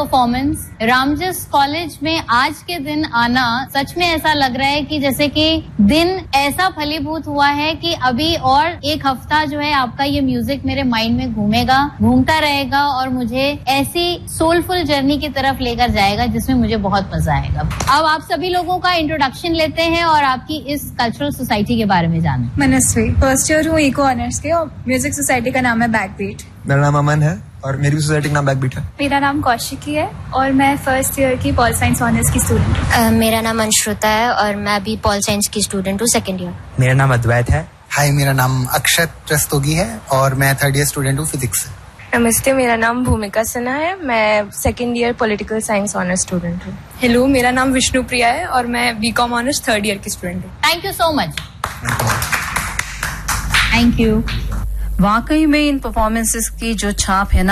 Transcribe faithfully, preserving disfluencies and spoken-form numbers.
Performance. Ramjas college में आज के दिन आना सच में ऐसा लग रहा है कि जैसे कि दिन ऐसा फलीभूत हुआ है कि अभी और एक हफ्ता जो है आपका ये म्यूजिक मेरे माइंड में घूमेगा, घूमता रहेगा और मुझे ऐसी सोलफुल जर्नी की तरफ लेकर जाएगा जिसमें मुझे बहुत मजा आएगा। अब आप सभी लोगों का इंट्रोडक्शन लेते हैं और आपकी इस कल्चरल सोसाइटी के बारे में जानें। मनस्वी, फर्स्ट ईयर हूँ इको ऑनर्स के और म्यूजिक सोसाइटी का नाम है बैकबीट। मेरा नाम अमन है और मेरी सोसाइटी का नाम बैकबीट है। मेरा नाम कौशिकी है और मैं फर्स्ट ईयर की पॉल साइंस ऑनर्स की स्टूडेंट हूँ। uh, मेरा नाम अंशुता है और मैं भी पॉल साइंस की स्टूडेंट हूँ, सेकंड ईयर। मेरा नाम अद्वैत है। हाय, मेरा नाम अक्षत रस्तोगी है और मैं थर्ड ईयर स्टूडेंट हूँ फिजिक्स से। नमस्ते, मेरा नाम भूमिका सिन्हा है, मैं second year political science honours student हूँ। हेलो, मेरा नाम विष्णु प्रिया है और मैं बीकॉम ऑनर्स थर्ड ईयर की स्टूडेंट हूँ। Thank you so much. Thank you. वाकई में इन परफॉर्मेंसेस की जो छाप है ना